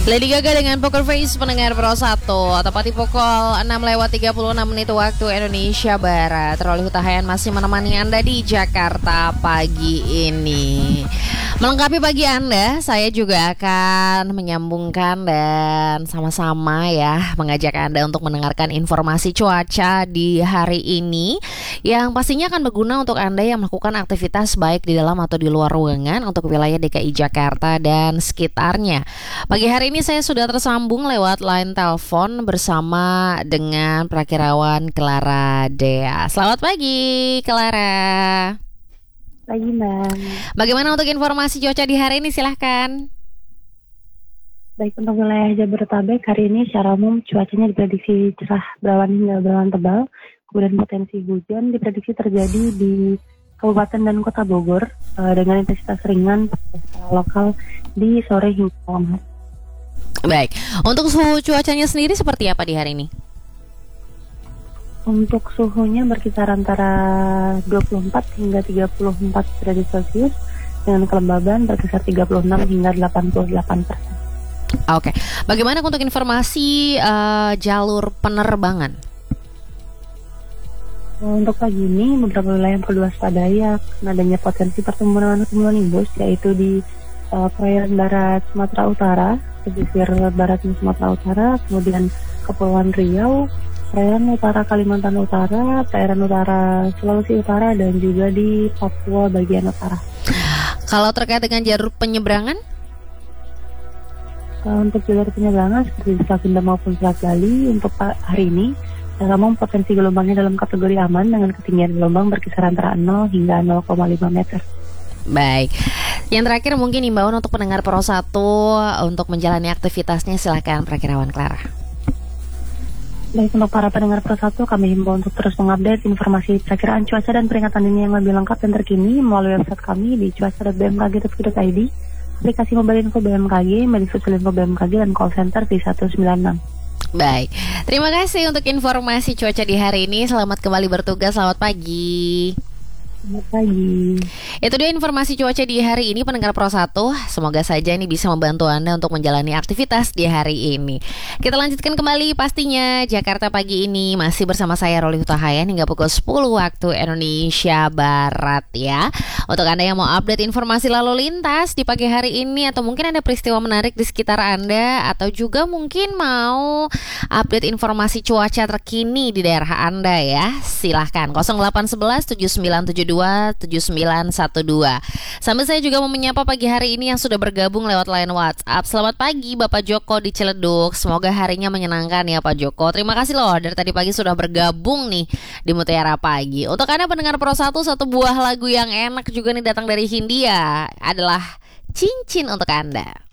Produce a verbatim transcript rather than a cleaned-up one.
Lady Gaga dengan Poker Face pendengar Pro satu. Tepat di pukul enam lewat tiga puluh enam menit waktu Indonesia Barat. Rolly Hutahayan masih menemani Anda di Jakarta pagi ini. Melengkapi pagi Anda, saya juga akan menyambungkan dan sama-sama ya mengajak Anda untuk mendengarkan informasi cuaca di hari ini yang pastinya akan berguna untuk Anda yang melakukan aktivitas baik di dalam atau di luar ruangan untuk wilayah D K I Jakarta dan sekitarnya. Pagi hari ini saya sudah tersambung lewat line telepon bersama dengan Prakirawan Clara Dea. Selamat pagi, Clara. Pagi, Mbak. Bagaimana untuk informasi cuaca di hari ini? Silahkan. Baik, untuk wilayah Jabodetabek hari ini secara umum cuacanya diprediksi cerah berawan hingga berawan tebal. Kemudian potensi hujan diprediksi terjadi di Kabupaten dan Kota Bogor uh, dengan intensitas ringan lokal di sore hingga malam. Baik, untuk suhu cuacanya sendiri seperti apa di hari ini? Untuk suhunya berkisar antara dua puluh empat hingga tiga puluh empat derajat Celcius dengan kelembaban berkisar tiga puluh enam hingga delapan puluh delapan persen. Oke, bagaimana untuk informasi uh, jalur penerbangan? Untuk pagi ini beberapa wilayah yang perlu waspadai akan adanya potensi pertumbuhan cumulonimbus yaitu di uh, perairan barat Sumatera Utara, pesisir barat Sumatera Utara, kemudian Kepulauan Riau, perairan utara Kalimantan Utara, perairan utara Sulawesi Utara, dan juga di Papua bagian utara. Kalau terkait dengan jalur penyeberangan? Untuk jalur penyeberangan seperti di Selat Sunda maupun Selat Bali untuk hari ini, secara umum potensi gelombangnya dalam kategori aman dengan ketinggian gelombang berkisar antara nol hingga nol koma lima meter. Baik, yang terakhir mungkin imbauan untuk pendengar Pro satu untuk menjalani aktivitasnya, silakan Prakirawan Clara. Baik, untuk para pendengar Pro satu, kami himbau untuk terus mengupdate informasi perakiraan cuaca dan peringatan dini yang lebih lengkap dan terkini melalui website kami di cuaca dot b m k g dot co dot i d, aplikasi mobile info B M K G, Medisusul info B M K G, dan call center di satu sembilan enam. Baik, terima kasih untuk informasi cuaca di hari ini. Selamat kembali bertugas, selamat pagi. Selamat pagi. Itu dia informasi cuaca di hari ini pendengar Pro satu. Semoga saja ini bisa membantu Anda untuk menjalani aktivitas di hari ini. Kita lanjutkan kembali pastinya Jakarta pagi ini masih bersama saya Rolly Hutahayan hingga pukul sepuluh waktu Indonesia Barat ya. Untuk Anda yang mau update informasi lalu lintas di pagi hari ini, atau mungkin ada peristiwa menarik di sekitar Anda, atau juga mungkin mau update informasi cuaca terkini di daerah Anda ya, silahkan nol delapan satu satu tujuh sembilan tujuh dua tujuh sembilan satu dua. Sambil saya juga mau menyapa pagi hari ini yang sudah bergabung lewat line WhatsApp. Selamat pagi Bapak Joko di Ciledug. Semoga harinya menyenangkan ya Pak Joko. Terima kasih loh dari tadi pagi sudah bergabung nih di Mutiara Pagi. Untuk Anda pendengar Pro satu, satu buah lagu yang enak juga nih datang dari Hindia adalah Cincin untuk Anda.